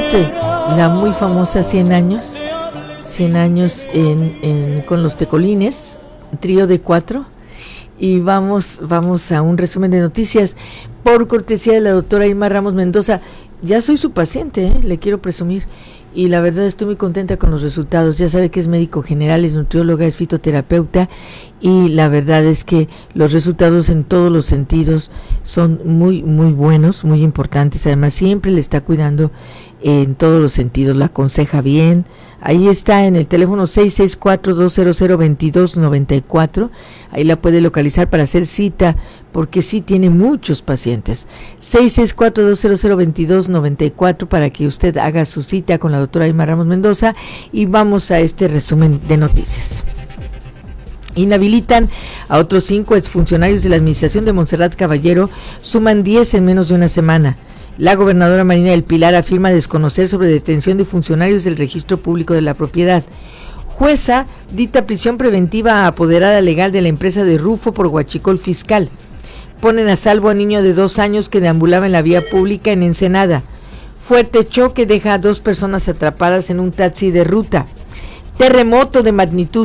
la muy famosa 100 años con los Tecolines, trío de 4, y vamos a un resumen de noticias por cortesía de la doctora Irma Ramos Mendoza. Ya soy su paciente, le quiero presumir, y la verdad estoy muy contenta con los resultados. Ya sabe que es médico general, es nutrióloga, es fitoterapeuta, y la verdad es que los resultados en todos los sentidos son muy, muy buenos, muy importantes. Además siempre le está cuidando en todos los sentidos, la aconseja bien. Ahí está en el teléfono 664-200-2294, ahí la puede localizar para hacer cita, porque sí tiene muchos pacientes. 664-200-2294 para que usted haga su cita con la doctora Irma Ramos Mendoza, y vamos a este resumen de noticias. Inhabilitan a otros 5 exfuncionarios de la administración de Montserrat Caballero, suman 10 en menos de una semana. La gobernadora Marina del Pilar afirma desconocer sobre detención de funcionarios del Registro Público de la Propiedad. Jueza dicta prisión preventiva a apoderada legal de la empresa de Rufo por huachicol fiscal. Ponen a salvo a niño de 2 años que deambulaba en la vía pública en Ensenada. Fuerte choque deja a 2 personas atrapadas en un taxi de ruta. Terremoto de magnitud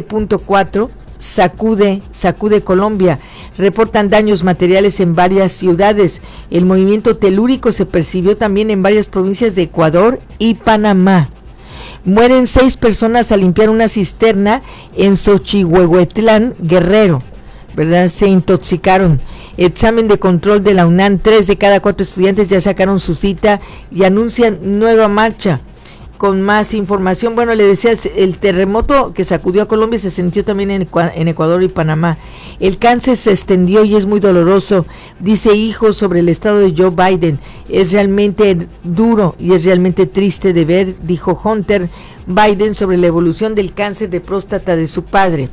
7.4 sacude Colombia. Reportan daños materiales en varias ciudades. El movimiento telúrico se percibió también en varias provincias de Ecuador y Panamá. Mueren 6 personas al limpiar una cisterna en Xochihuehuetlán, Guerrero, ¿verdad? Se intoxicaron. Examen de control de la UNAM, 3 de cada 4 estudiantes ya sacaron su cita y anuncian nueva marcha. Con más información, bueno, le decía, el terremoto que sacudió a Colombia se sintió también en Ecuador y Panamá. El cáncer se extendió y es muy doloroso, dice hijo sobre el estado de Joe Biden. Es realmente duro y es realmente triste de ver, dijo Hunter Biden sobre la evolución del cáncer de próstata de su padre.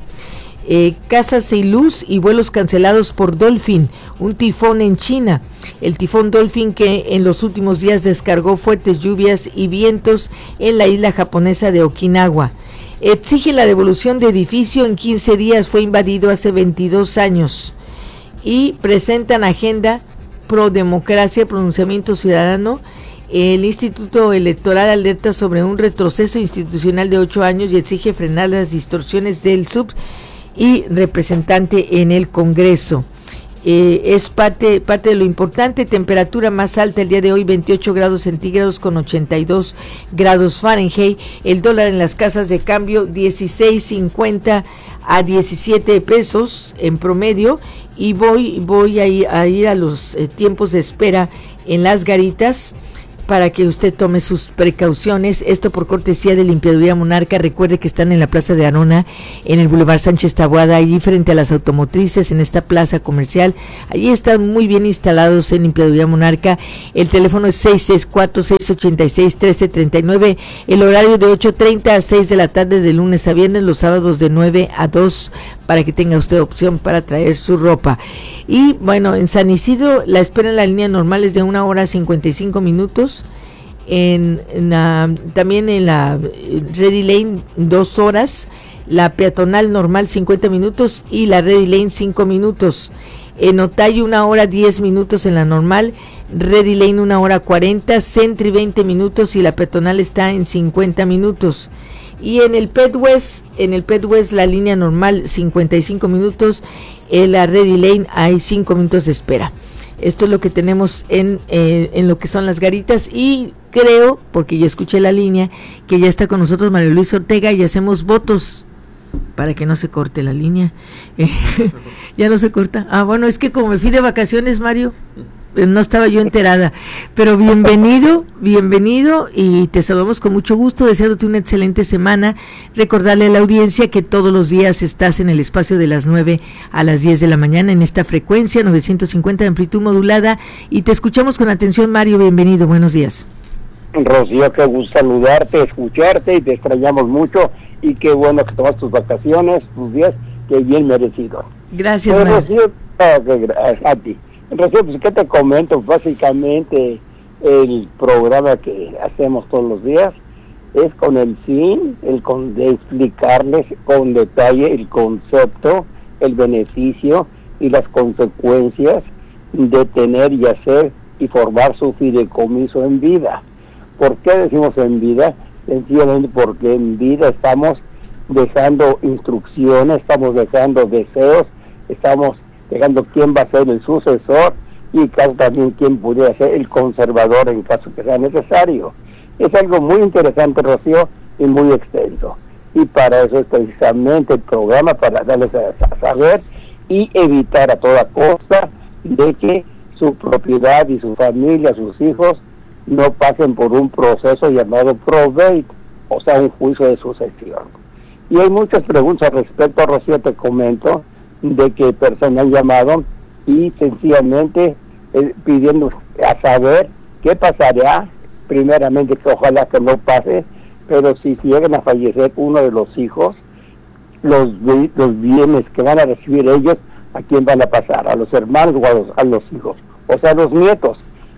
Casas sin luz y vuelos cancelados por Dolphin, un tifón en China. El tifón Dolphin, que en los últimos días descargó fuertes lluvias y vientos en la isla japonesa de Okinawa. Exige la devolución de edificio en 15 días, fue invadido hace 22 años. Y presentan agenda pro democracia, pronunciamiento ciudadano. El Instituto Electoral alerta sobre un retroceso institucional de 8 años y exige frenar las distorsiones del SUB y representante en el Congreso. Es parte de lo importante. Temperatura más alta el día de hoy, 28 grados centígrados con 82 grados Fahrenheit. El dólar en las casas de cambio 16.50 a 17 pesos en promedio. Y voy a ir a los tiempos de espera en las garitas para que usted tome sus precauciones. Esto por cortesía de Limpiaduría Monarca. Recuerde que están en la Plaza de Arona, en el Boulevard Sánchez Taboada, allí frente a las automotrices, en esta plaza comercial. Allí están muy bien instalados en Limpiaduría Monarca. El teléfono es 664-686-1339. El horario de 8:30 a 6 de la tarde de lunes a viernes, los sábados de 9 a 2, para que tenga usted opción para traer su ropa. Y bueno, en San Isidro la espera en la línea normal es de 1 hora 55 minutos. También en la Ready Lane 2 horas, la peatonal normal 50 minutos y la Ready Lane 5 minutos. En Otay 1 hora 10 minutos en la normal, Ready Lane 1 hora 40, Sentry 20 minutos y la peatonal está en 50 minutos. Y en el Pet West la línea normal 55 minutos, en la Ready Lane hay 5 minutos de espera. Esto es lo que tenemos en lo que son las garitas, y creo, porque ya escuché la línea, que ya está con nosotros Mario Luis Ortega y hacemos votos para que no se corte la línea. Ya no se corta. Ah, bueno, es que como me fui de vacaciones, Mario, no estaba yo enterada, pero bienvenido, y te saludamos con mucho gusto, deseándote una excelente semana. Recordarle a la audiencia que todos los días estás en el espacio de las 9 a las 10 de la mañana en esta frecuencia 950 de amplitud modulada, y te escuchamos con atención. Mario, bienvenido, buenos días. Rocío, qué gusto saludarte, escucharte, y te extrañamos mucho, y qué bueno que tomas tus vacaciones, tus días, que bien merecido. Gracias, Mario. Rocío, a ti. Rocío, pues, ¿qué te comento? Básicamente, el programa que hacemos todos los días es con el fin de explicarles con detalle el concepto, el beneficio y las consecuencias de tener y hacer y formar su fideicomiso en vida. ¿Por qué decimos en vida? Sencillamente porque en vida estamos dejando instrucciones, estamos dejando deseos, estamos dejando quién va a ser el sucesor y también quién pudiera ser el conservador en caso que sea necesario. Es algo muy interesante, Rocío, y muy extenso. Y para eso es precisamente el programa, para darles a saber y evitar a toda costa de que su propiedad y su familia, sus hijos, no pasen por un proceso llamado probate, o sea, un juicio de sucesión. Y hay muchas preguntas al respecto, Rocío, te comento, de que personas han llamado y sencillamente pidiendo a saber qué pasará, primeramente que ojalá que no pase, pero si llegan a fallecer uno de los hijos, los bienes que van a recibir ellos, ¿a quién van a pasar? ¿A los hermanos o a los hijos? O sea, los nietos.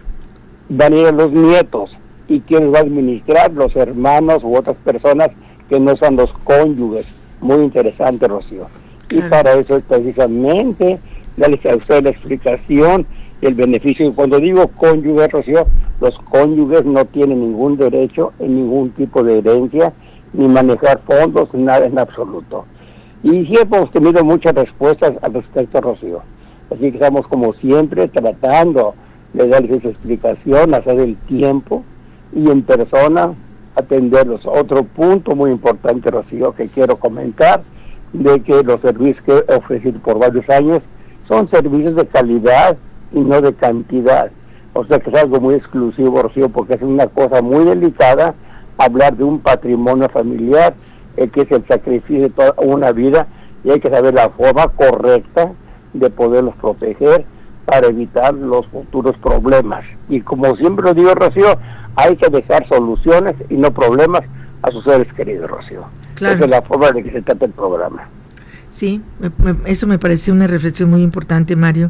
Van a ir a los nietos. ¿Y quién va a administrar? Los hermanos u otras personas que no son los cónyuges. Muy interesante, Rocío. Claro. Y para eso es precisamente darles a usted la explicación y el beneficio. Y cuando digo cónyuges, Rocío, los cónyuges no tienen ningún derecho en ningún tipo de herencia, ni manejar fondos, nada en absoluto. Y sí hemos tenido muchas respuestas al respecto, Rocío. Así que estamos como siempre tratando de darles esa explicación, hacer el tiempo y en persona atenderlos. Otro punto muy importante, Rocío, que quiero comentar, de que los servicios que he ofrecido por varios años son servicios de calidad y no de cantidad. O sea que es algo muy exclusivo, Rocío, porque es una cosa muy delicada hablar de un patrimonio familiar, que es el sacrificio de toda una vida, y hay que saber la forma correcta de poderlos proteger para evitar los futuros problemas. Y como siempre lo digo, Rocío, hay que dejar soluciones y no problemas a sus seres queridos, Rocío. Claro. Esa es la forma de que se trata el programa. Sí, eso me parece una reflexión muy importante, Mario.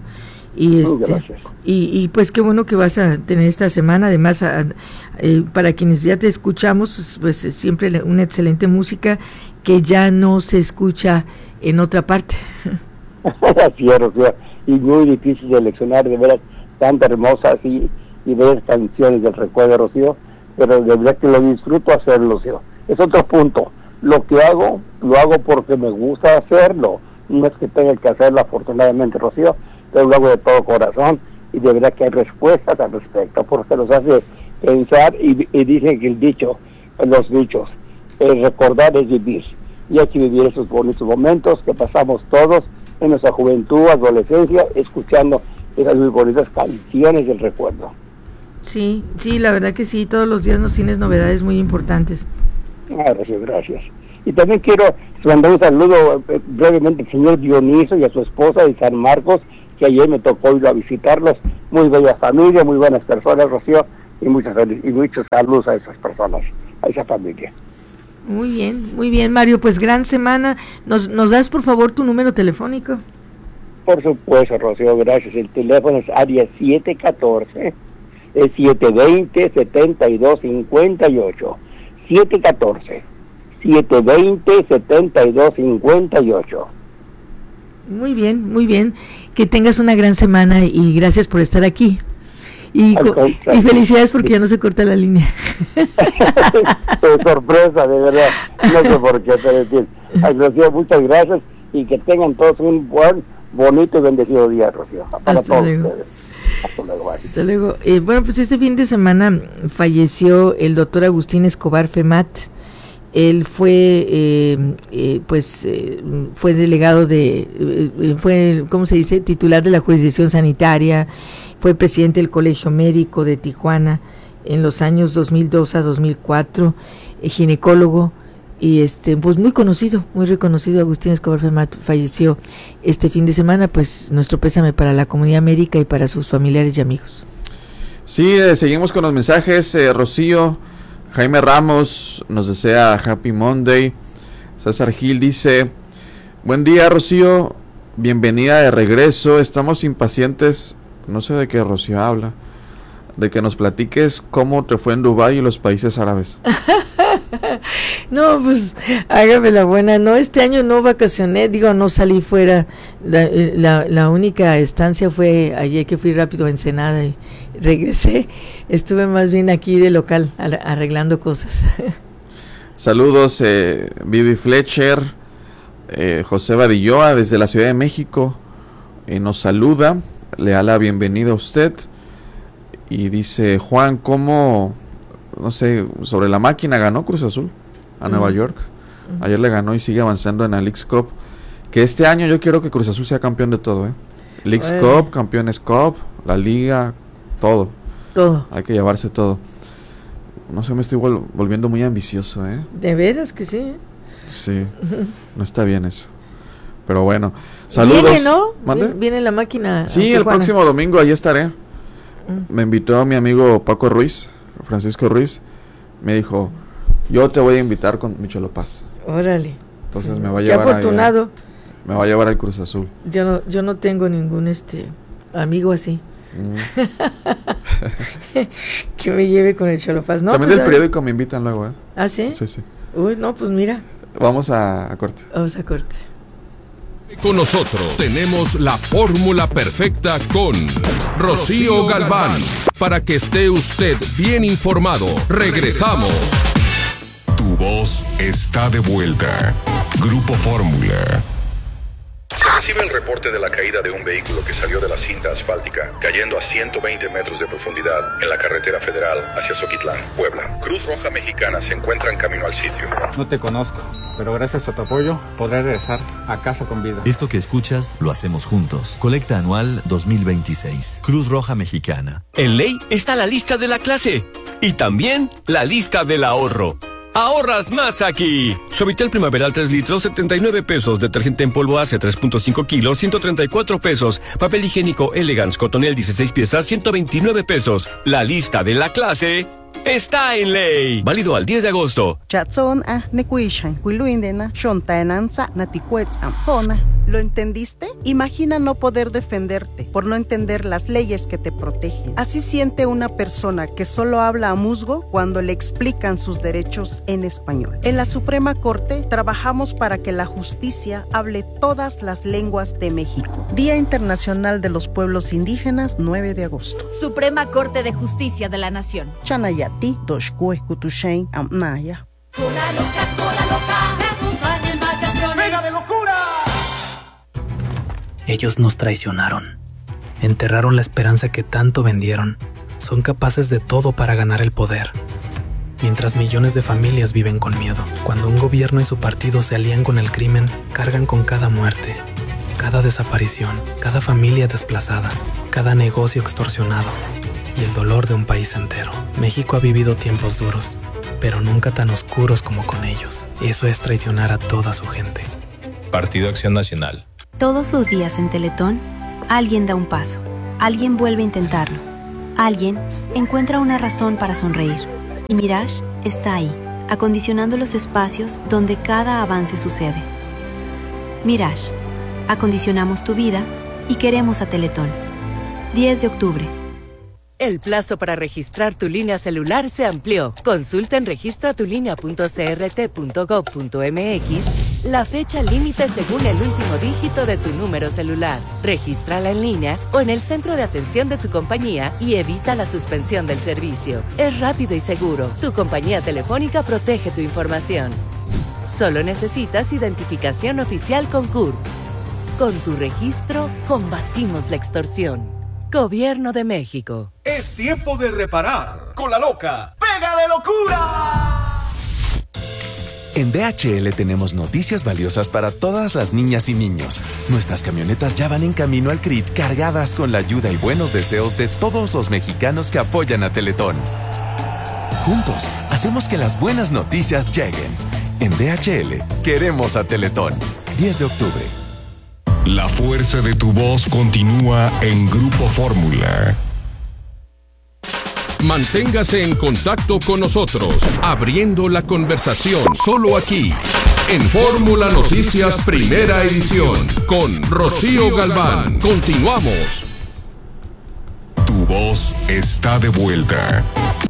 Y pues qué bueno que vas a tener esta semana, además para quienes ya te escuchamos, pues siempre una excelente música que ya no se escucha en otra parte. Así es, Rocío, y muy difícil de seleccionar, de veras, tan hermosas y ver canciones del recuerdo, Rocío, pero de verdad que lo disfruto hacerlo, Rocío. Es otro punto, lo que hago, lo hago porque me gusta hacerlo, no es que tenga que hacerlo afortunadamente, Rocío, pero lo hago de todo corazón y de verdad que hay respuestas al respecto, porque los hace pensar y dicen que los dichos, recordar es vivir, y hay que vivir esos bonitos momentos que pasamos todos en nuestra juventud, adolescencia, escuchando esas muy bonitas canciones del recuerdo. Sí, la verdad que sí, todos los días nos tienes novedades muy importantes. Gracias. Y también quiero mandar un saludo brevemente al señor Dioniso y a su esposa de San Marcos, que ayer me tocó ir a visitarlos. Muy bella familia, muy buenas personas, Rocío, y muchos saludos a esas personas, a esa familia. Muy bien, Mario, pues gran semana. ¿Nos das, por favor, tu número telefónico? Por supuesto, Rocío, gracias. El teléfono es área 714-720-7258. 714-720-7258. Muy bien. Que tengas una gran semana y gracias por estar aquí. Y felicidades porque ya no se corta la línea. Sorpresa, de verdad. No sé por qué te decir. Rocío, muchas gracias y que tengan todos un buen, bonito y bendecido día, Rocío. Para todos ustedes. Hasta luego. Bueno, pues este fin de semana falleció el doctor Agustín Escobar Femat. Él fue, fue delegado ¿cómo se dice? Titular de la jurisdicción sanitaria, fue presidente del Colegio Médico de Tijuana en los años 2002 a 2004, ginecólogo y pues muy reconocido Agustín Escobar Femat falleció este fin de semana. Pues nuestro pésame para la comunidad médica y para sus familiares y amigos. Sí, seguimos con los mensajes. Rocío, Jaime Ramos nos desea Happy Monday. César Gil dice: buen día, Rocío, bienvenida de regreso. Estamos impacientes, no sé de qué Rocío habla, de que nos platiques cómo te fue en Dubái y los países árabes. No, pues hágame la buena. No, este año no vacacioné, no salí fuera. La única estancia fue ayer que fui rápido a Ensenada y regresé. Estuve más bien aquí de local arreglando cosas. Saludos, Vivi Fletcher, José Badilloa desde la Ciudad de México nos saluda, le da la bienvenida a usted y dice: Juan, ¿cómo, no sé, sobre la máquina ganó Cruz Azul a Nueva York? Ayer le ganó y sigue avanzando en la Leagues Cup, que este año yo quiero que Cruz Azul sea campeón de todo, Leagues Cup, Campeones Cup, la Liga, todo, hay que llevarse todo. No sé, me estoy volviendo muy ambicioso, De veras que sí. Sí, no está bien eso. Pero bueno, saludos. ¿Viene, no? ¿Viene la máquina? Sí, el próximo domingo allí estaré. Me invitó mi amigo Paco Ruiz, Francisco Ruiz. Me dijo: yo te voy a invitar con mi Cholopaz. Órale. Entonces me va a llevar. Qué afortunado. Me va a llevar al Cruz Azul. Yo no tengo ningún amigo así. Que me lleve con el Cholopaz. No, también del periódico me invitan luego, ¿Ah, sí? Sí. Uy, no, pues mira. Vamos a corte. Vamos a corte. Con nosotros tenemos la fórmula perfecta con Rocío Galván. Para que esté usted bien informado, regresamos. Tu voz está de vuelta. Grupo Fórmula. Se recibe el reporte de la caída de un vehículo que salió de la cinta asfáltica, cayendo a 120 metros de profundidad en la carretera federal hacia Zoquitlán, Puebla. Cruz Roja Mexicana se encuentra en camino al sitio. No te conozco, pero gracias a tu apoyo podré regresar a casa con vida. Esto que escuchas lo hacemos juntos. Colecta anual 2026. Cruz Roja Mexicana. En ley está la lista de la clase y también la lista del ahorro. ¡Ahorras más aquí! Suavitel Primaveral 3 litros, 79 pesos. Detergente en polvo Ace 3.5 kilos, 134 pesos. Papel higiénico Elegance Cotonel 16 piezas, 129 pesos. La lista de la clase está en ley. Válido al 10 de agosto. ¿Lo entendiste? Imagina no poder defenderte por no entender las leyes que te protegen. Así siente una persona que solo habla a musgo cuando le explican sus derechos en español. En la Suprema Corte trabajamos para que la justicia hable todas las lenguas de México. Día Internacional de los Pueblos Indígenas, 9 de agosto. Suprema Corte de Justicia de la Nación. Chanayati, Doshkue, Kutushain, Amnaya. Cola loca, te acompaña en vacaciones. ¡Venga de locura! Ellos nos traicionaron. Enterraron la esperanza que tanto vendieron. Son capaces de todo para ganar el poder. Mientras millones de familias viven con miedo. Cuando un gobierno y su partido se alían con el crimen, cargan con cada muerte, cada desaparición, cada familia desplazada, cada negocio extorsionado y el dolor de un país entero. México ha vivido tiempos duros, pero nunca tan oscuros como con ellos. Eso es traicionar a toda su gente. Partido Acción Nacional. Todos los días en Teletón, alguien da un paso, alguien vuelve a intentarlo, alguien encuentra una razón para sonreír. Y Mirage está ahí, acondicionando los espacios donde cada avance sucede. Mirage, acondicionamos tu vida y queremos a Teletón. 10 de octubre. El plazo para registrar tu línea celular se amplió. Consulta en registratulinea.crt.gov.mx la fecha límite según el último dígito de tu número celular. Regístrala en línea o en el centro de atención de tu compañía y evita la suspensión del servicio. Es rápido y seguro. Tu compañía telefónica protege tu información. Solo necesitas identificación oficial con CURP. Con tu registro, combatimos la extorsión. Gobierno de México. Es tiempo de reparar. Con la loca. ¡Pega de locura! En DHL tenemos noticias valiosas para todas las niñas y niños. Nuestras camionetas ya van en camino al CRIT cargadas con la ayuda y buenos deseos de todos los mexicanos que apoyan a Teletón. Juntos, hacemos que las buenas noticias lleguen. En DHL, queremos a Teletón. 10 de octubre. La fuerza de tu voz continúa en Grupo Fórmula. Manténgase en contacto con nosotros, abriendo la conversación solo aquí, en Fórmula Noticias Primera Edición, con Rocío Galván. Continuamos. Tu voz está de vuelta.